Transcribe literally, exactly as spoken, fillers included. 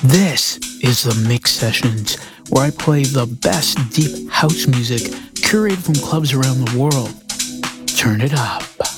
This is the Mix Sessions, where I play the best deep house music curated from clubs around the world. Turn it up.